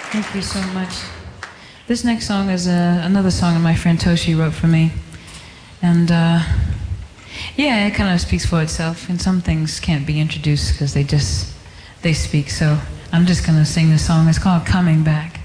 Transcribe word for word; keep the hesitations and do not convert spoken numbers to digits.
Thank you so much. This next song is uh, another song that my friend Toshi wrote for me. And uh, yeah, it kind of speaks for itself. And some things can't be introduced because they just, they speak. So I'm just going to sing the song. It's called Coming Back.